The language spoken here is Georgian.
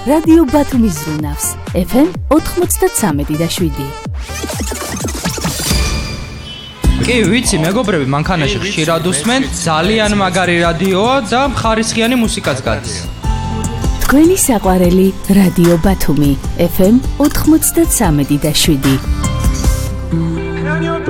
რადიო ბათუმის ზრუნავს FM 93.7. კი, ვიცი, მეგობრები, მანქანაში ხშირად უსმენ, ძალიან მაგარი რადიოა და ხარისხიანი მუსიკაც გადის. თქვენი საყვარელი რადიო ბათუმი FM 93.7.